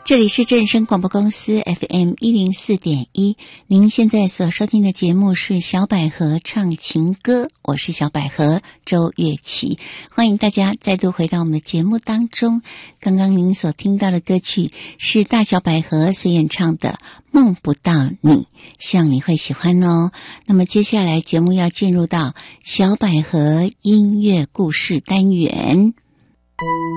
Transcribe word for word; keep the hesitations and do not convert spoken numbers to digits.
这里是正声广播公司 F M 一零四点一，您现在所收听的节目是小百合唱情歌，我是小百合周月琪，欢迎大家再度回到我们的节目当中。刚刚您所听到的歌曲是大小百合所演唱的《梦不到你》，希望你会喜欢哦。那么接下来节目要进入到小百合音乐故事单元。